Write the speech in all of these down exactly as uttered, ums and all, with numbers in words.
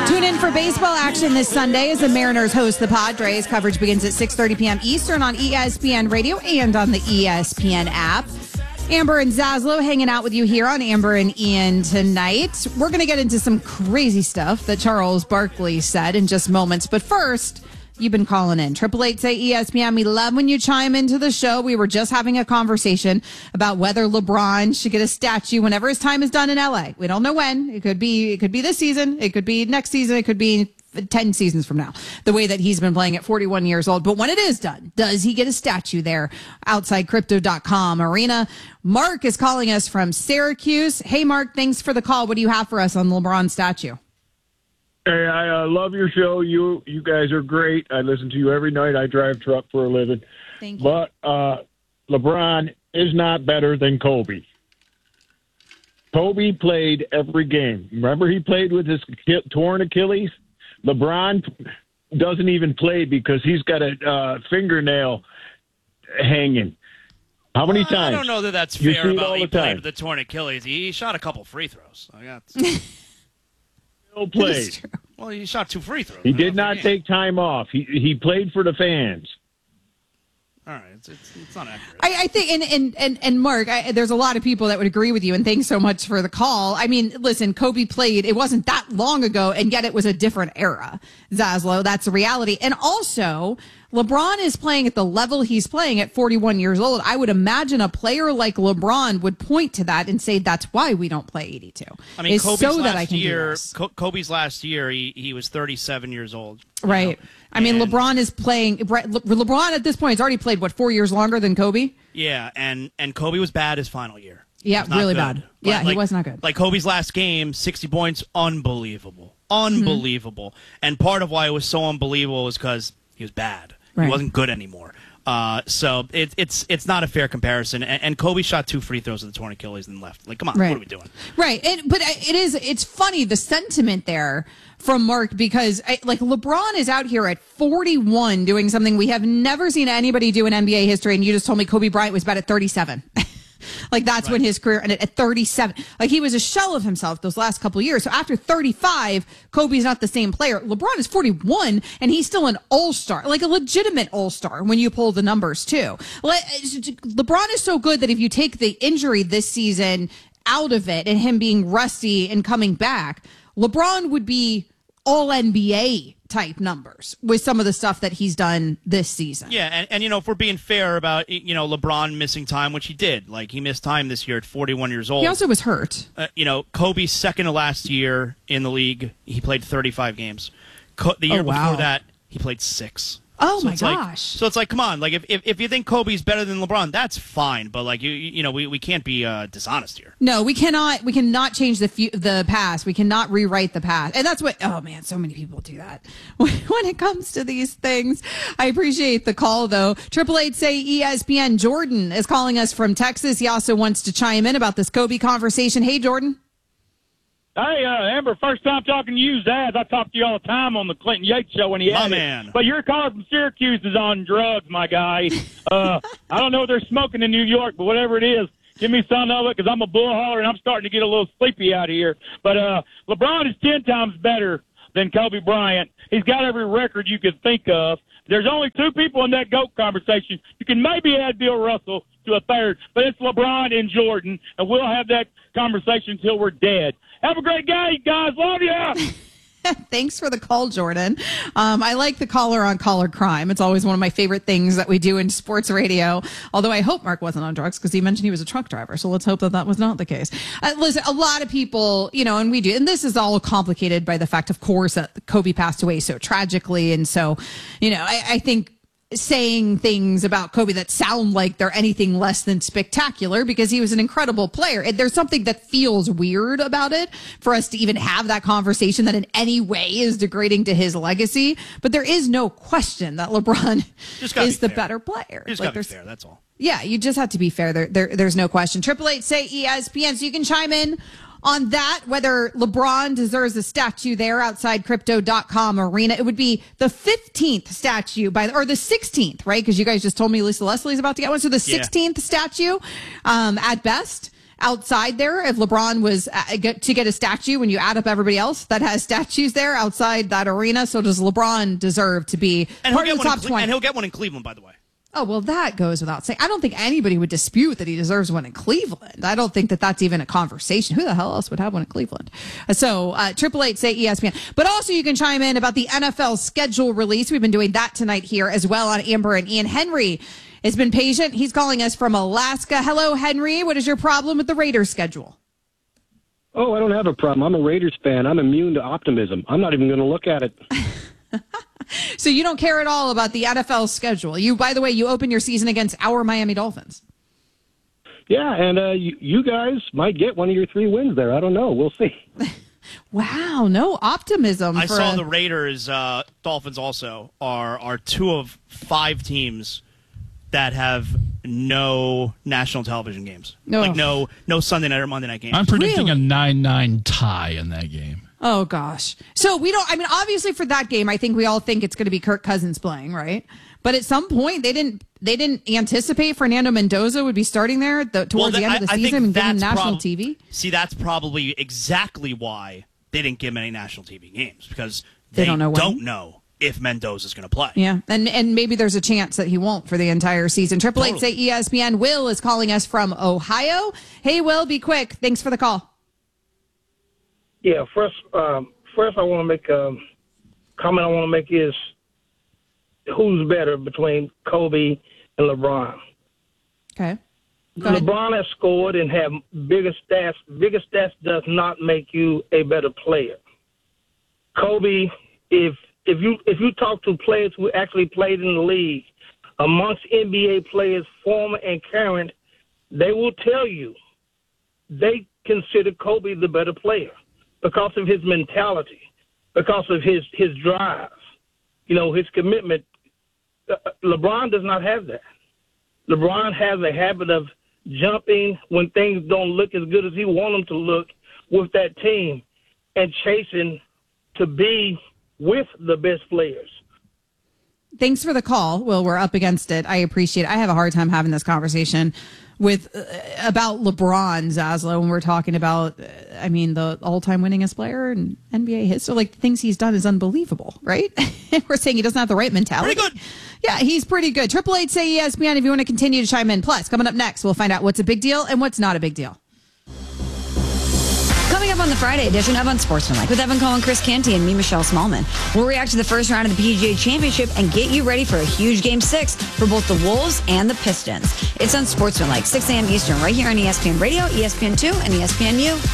Tune in for baseball action this Sunday as the Mariners host the Padres. Coverage begins at six thirty p.m. Eastern on E S P N Radio and on the E S P N app. Amber and Zaslow hanging out with you here on Amber and Ian tonight. We're going to get into some crazy stuff that Charles Barkley said in just moments. But first, you've been calling in. Triple eight say E S P N. We love when you chime into the show. We were just having a conversation about whether LeBron should get a statue whenever his time is done in L A. We don't know when. It could be, it could be this season. It could be next season. It could be ten seasons from now, the way that he's been playing at forty-one years old. But when it is done, does he get a statue there outside crypto dot com arena? Mark is calling us from Syracuse. Hey, Mark, thanks for the call. What do you have for us on the LeBron statue? Hey, I uh, love your show. You you guys are great. I listen to you every night. I drive truck for a living. Thank you. But uh, LeBron is not better than Kobe. Kobe played every game. Remember he played with his torn Achilles? LeBron doesn't even play because he's got a uh, fingernail hanging. How many uh, times? I don't know that that's You fair see it about all he the time. played with the torn Achilles. He shot a couple free throws. I got Still played. well, he shot two free throws. He did not take time off. He he played for the fans. All right, it's it's, it's not accurate. I, I think, and and and, and Mark, I, there's a lot of people that would agree with you, and thanks so much for the call. I mean, listen, Kobe played, it wasn't that long ago, and yet it was a different era, Zaslow. That's the reality. And also, LeBron is playing at the level he's playing at forty-one years old. I would imagine a player like LeBron would point to that and say, that's why we don't play eighty-two. I mean, it's Kobe's so last that I can year, do this. Co- Kobe's last year, he, he was thirty-seven years old. Right. know? I mean, And- LeBron is playing, Le- LeBron at this point has already played, what, four years longer than Kobe? Yeah, and, and Kobe was bad his final year. Yeah, He was not really good. bad. Yeah, he like, was not good. Like Kobe's last game, sixty points, unbelievable. Unbelievable. Mm-hmm. And part of why it was so unbelievable was because he was bad. Right. He wasn't good anymore. Uh, so it, it's it's not a fair comparison. And, and Kobe shot two free throws with the torn Achilles and left. Like, come on, Right. what are we doing? Right. And, but it is, it's funny, the sentiment there from Mark, because I, like LeBron is out here at forty-one doing something we have never seen anybody do in N B A history. And you just told me Kobe Bryant was bad at thirty-seven. Like that's Right. when his career ended at thirty-seven. Like he was a shell of himself those last couple of years. So after thirty-five, Kobe's not the same player. LeBron is forty-one and he's still an all-star, like a legitimate all-star when you pull the numbers too. Le- LeBron is so good that if you take the injury this season out of it and him being rusty and coming back, LeBron would be all N B A type numbers with some of the stuff that he's done this season. Yeah, and, and you know, if we're being fair about, you know, LeBron missing time, which he did. Like, he missed time this year at forty-one years old. He also was hurt. Uh, you know, Kobe's second to last year in the league, he played thirty-five games. Co- the year Oh, wow. before that, he played six. Oh, So my it's like- gosh. so it's like, come on, like if, if if you think Kobe's better than LeBron, that's fine. But like you you know, we, we can't be uh, dishonest here. No, we cannot. We cannot change the fu- the past. We cannot rewrite the past, and that's what. Oh man, so many people do that when, when it comes to these things. I appreciate the call though. Triple eight say E S P N. Jordan is calling us from Texas. He also wants to chime in about this Kobe conversation. Hey, Jordan. Hey, uh, Amber, first time talking to you, Zaz. I talk to you all the time on the Clinton Yates show when he My had man. it. But your caller from Syracuse is on drugs, my guy. Uh, I don't know what they're smoking in New York, but whatever it is, give me some of it because I'm a bull hauler and I'm starting to get a little sleepy out here. But uh, LeBron is ten times better than Kobe Bryant. He's got every record you could think of. There's only two people in that GOAT conversation. You can maybe add Bill Russell to a third, but it's LeBron and Jordan, and we'll have that conversation until we're dead. Have a great day, guys. Love ya. Thanks for the call, Jordan. Um, I like the caller on caller crime. It's always one of my favorite things that we do in sports radio. Although I hope Mark wasn't on drugs because he mentioned he was a truck driver. So let's hope that that was not the case. Uh, listen, a lot of people, you know, and we do, and this is all complicated by the fact, of course, that Kobe passed away so tragically. And so, you know, I, I think saying things about Kobe that sound like they're anything less than spectacular because he was an incredible player. And there's something that feels weird about it for us to even have that conversation that in any way is degrading to his legacy. But there is no question that LeBron Just gotta is be the fair. better player. Just Like, gotta be there's- fair, that's all. Yeah, you just have to be fair. There, there, there's no question. Triple eight say E S P N, so you can chime in on that, whether LeBron deserves a statue there outside crypto dot com arena. It would be the fifteenth statue by, or the sixteenth, right? Because you guys just told me Lisa Leslie's about to get one. So the Yeah. sixteenth statue, um, at best, outside there, if LeBron was uh, get, to get a statue, when you add up everybody else that has statues there outside that arena, so does LeBron deserve to be and part of the top Cle- twenty? And he'll get one in Cleveland, by the way. Oh, well, that goes without saying. I don't think anybody would dispute that he deserves one in Cleveland. I don't think that that's even a conversation. Who the hell else would have one in Cleveland? So, uh, triple eight say E S P N. But also you can chime in about the N F L schedule release. We've been doing that tonight here as well on Amber and Ian. Henry has been patient. He's calling us from Alaska. Hello, Henry. What is your problem with the Raiders schedule? Oh, I don't have a problem. I'm a Raiders fan. I'm immune to optimism. I'm not even going to look at it. So you don't care at all about the N F L schedule. You, by the way, you open your season against our Miami Dolphins. Yeah, and uh, you, you guys might get one of your three wins there. I don't know. We'll see. Wow, no optimism. I for saw a- the Raiders, uh, Dolphins also are are two of five teams that have no national television games. No. Like no no Sunday night or Monday night games. I'm predicting Really? a nine nine tie in that game. Oh, gosh. So we don't, I mean, obviously for that game, I think we all think it's going to be Kirk Cousins playing, right? But at some point, they didn't they didn't anticipate Fernando Mendoza would be starting there the, towards Well, the end I- of the I think season and give him that's national prob- T V. See, that's probably exactly why they didn't give him any national T V games, because They they, don't know when. don't know if Mendoza's going to play. Yeah, and and maybe there's a chance that he won't for the entire season. Triple eight say Totally. E S P N. Will is calling us from Ohio. Hey, Will, be quick. Thanks for the call. Yeah, first, um, first I want to make a comment I want to make is who's better between Kobe and LeBron. Okay. Go ahead. LeBron has scored and have bigger stats. Bigger stats does not make you a better player. Kobe, if if you if you talk to players who actually played in the league, amongst N B A players, former and current, they will tell you they consider Kobe the better player because of his mentality, because of his, his drive, you know, his commitment. Uh, LeBron does not have that. LeBron has a habit of jumping when things don't look as good as he wants them to look with that team and chasing to be with the best players. Thanks for the call. Will, we're up against it. I appreciate it. I have a hard time having this conversation with uh, about LeBron, Zaslow, when we're talking about, uh, I mean, the all-time winningest player in N B A history. Like, the things he's done is unbelievable, right? We're saying he doesn't have the right mentality. Pretty good. Yeah, he's pretty good. Triple eight say E S P N if you want to continue to chime in. Plus, coming up next, we'll find out what's a big deal and what's not a big deal. Coming up on the Friday edition of Unsportsmanlike with Evan Cohen, Chris Canty, and me, Michelle Smallman. We'll react to the first round of the P G A Championship and get you ready for a huge Game six for both the Wolves and the Pistons. It's Unsportsmanlike, six a.m. Eastern, right here on E S P N Radio, E S P N two, and E S P N U.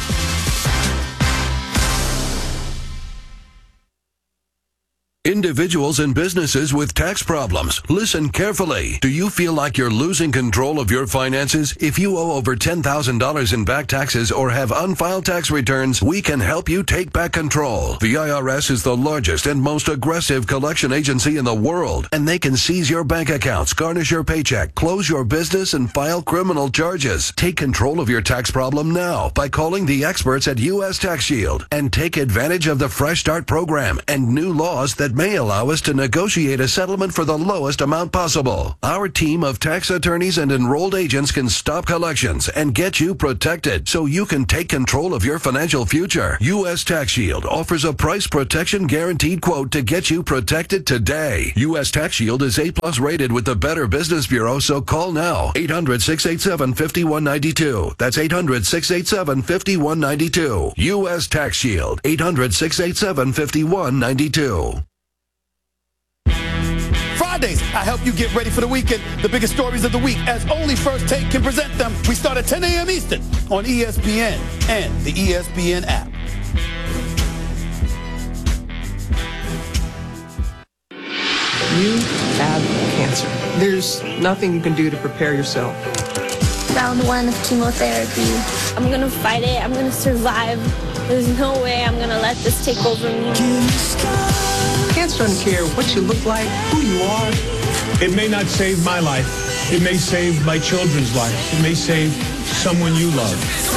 Individuals and businesses with tax problems, listen carefully. Do you feel like you're losing control of your finances? If you owe over ten thousand dollars in back taxes or have unfiled tax returns, we can help you take back control. The I R S is the largest and most aggressive collection agency in the world, and they can seize your bank accounts, garnish your paycheck, close your business, and file criminal charges. Take control of your tax problem now by calling the experts at U S Tax Shield and take advantage of the Fresh Start program and new laws that may allow us to negotiate a settlement for the lowest amount possible. Our team of tax attorneys and enrolled agents can stop collections and get you protected so you can take control of your financial future. U S Tax Shield offers a price protection guaranteed quote to get you protected today. U S Tax Shield is A plus rated with the Better Business Bureau, so call now. eight hundred, six eight seven, five one nine two. That's eight hundred, six eight seven, five one nine two. U S Tax Shield. eight hundred, six eight seven, five one nine two. Fridays, I help you get ready for the weekend. The biggest stories of the week, as only First Take can present them. We start at ten a.m. Eastern on E S P N and the E S P N app. You have cancer. There's nothing you can do to prepare yourself. Round one of chemotherapy. I'm gonna fight it. I'm gonna survive. There's no way I'm gonna let this take over me. Cancer doesn't care what you look like, who you are. It may not save my life. It may save my children's lives. It may save someone you love.